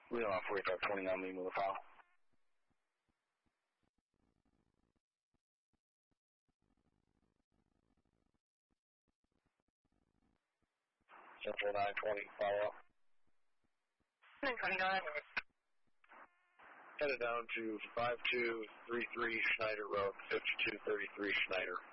Wheel off radar 29, leave with a file. Central 920, follow up. 929. Headed down to 5233 Schneider Road, 5233 Schneider.